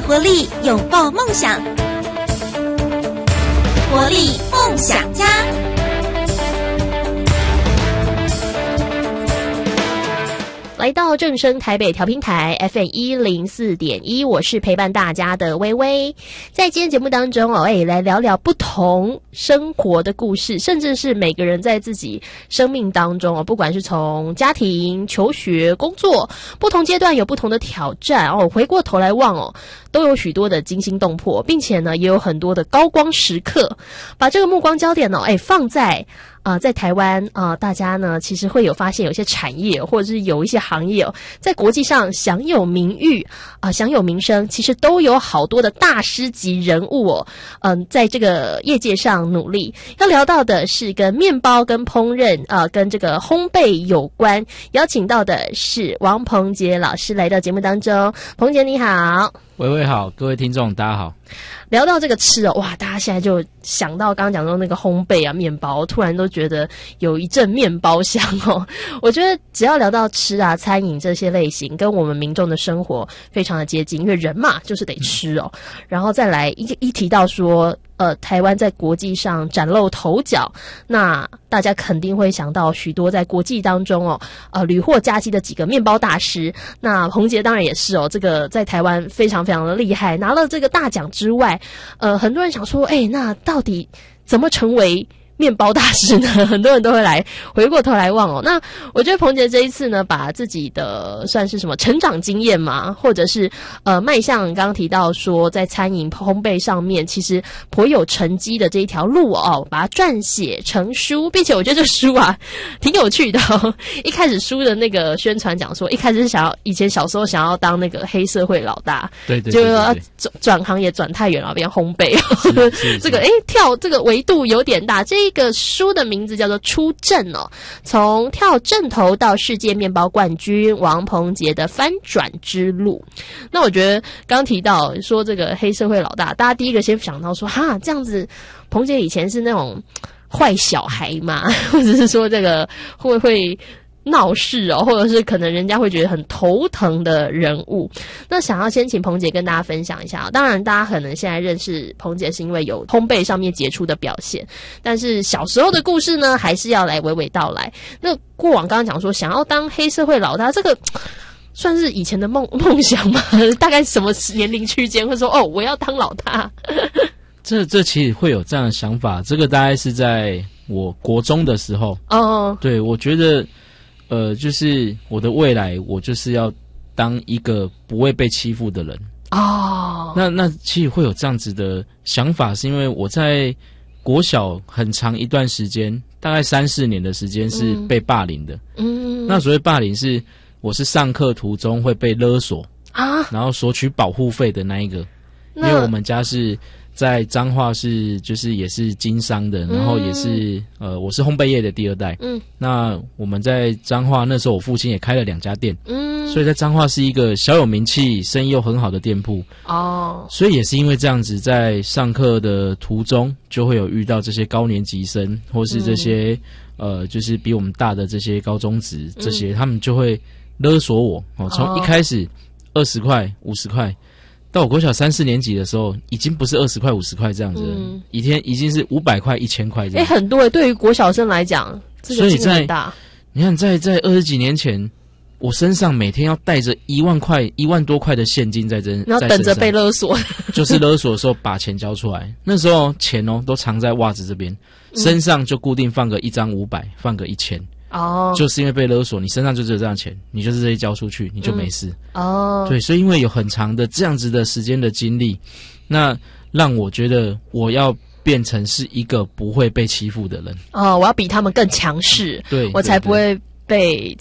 活力，拥抱梦想。活力梦想家。 来到正声台北调频台 FM104.1， 我是陪伴大家的微微。在今天节目当中来聊聊不同生活的故事，甚至是每个人在自己生命当中不管是从家庭、求学、工作不同阶段有不同的挑战回过头来望都有许多的惊心动魄，并且呢也有很多的高光时刻。把这个目光焦点放在在台湾大家呢其实会有发现有些产业或者是有一些行业在国际上享有名誉享有名声，其实都有好多的大师级人物在这个业界上努力。要聊到的是跟面包跟烹饪跟这个烘焙有关，邀请到的是王鹏杰老师来到节目当中。鹏杰你好。 微微好，各位听众大家好。 聊到这个吃大家现在就想到刚刚讲到那个烘焙面包，突然都觉得有一阵面包香我觉得只要聊到吃餐饮这些类型，跟我们民众的生活非常的接近，因为人嘛就是得吃然后再来一提到说台湾在国际上崭露头角，那大家肯定会想到许多在国际当中屡获佳绩的几个面包大师。那鹏杰当然也是这个在台湾非常非常的厉害，拿了这个大奖之外，很多人想说那到底怎么成为面包大师呢？很多人都会回过头来望那我觉得鹏杰这一次呢，把自己的算是什么成长经验嘛，或者是迈向刚刚提到说在餐饮烘焙上面其实颇有成绩的这一条路把它撰写成书，并且我觉得这书挺有趣的一开始书的那个宣传讲说，一开始是以前小时候想要当那个黑社会老大，对，就要转行也转太远了，变烘焙这个跳这个维度有点大。这个书的名字叫做《出阵》从跳阵头到世界面包冠军王鹏杰的翻转之路。那我觉得刚提到说这个黑社会老大，大家第一个先想到说这样子鹏杰以前是那种坏小孩嘛，或者是说这个会闹事或者是可能人家会觉得很头疼的人物。那想要先请鹏姐跟大家分享一下当然大家可能现在认识鹏姐是因为有烘焙上面杰出的表现，但是小时候的故事呢还是要来娓娓道来。那过往刚刚讲说想要当黑社会老大，这个算是以前的梦想吗？大概什么年龄区间会说我要当老大？ 这其实会有这样的想法，这个大概是在我国中的时候对，我觉得就是我的未来，我就是要当一个不会被欺负的人那其实会有这样子的想法，是因为我在国小很长一段时间，大概3-4年的时间是被霸凌的那所谓霸凌是我是上课途中会被勒索然后索取保护费的那一个，因为我们家是在彰化是就是也是经商的，然后也是我是烘焙业的第2代那我们在彰化那时候我父亲也开了2家店所以在彰化是一个小有名气生意又很好的店铺所以也是因为这样子，在上课的途中就会有遇到这些高年级生或是这些就是比我们大的这些高中职这些他们就会勒索我从一开始20块50块到我国小3-4年级的时候，已经不是20块50块这样子了一天已经是500块1000块这样很多对于国小生来讲这个金额很大。 你看在20几年前，我身上每天要带着1万块1万多块的现金在身， 然后等着被勒索就是勒索的时候把钱交出来那时候钱都藏在袜子这边身上就固定放个1张500放个1000就是因为被勒索，你身上就只有这样钱，你就是这些交出去你就没事对，所以因为有很长的这样子的时间的经历，那让我觉得我要变成是一个不会被欺负的人我要比他们更强势，对，我才不会被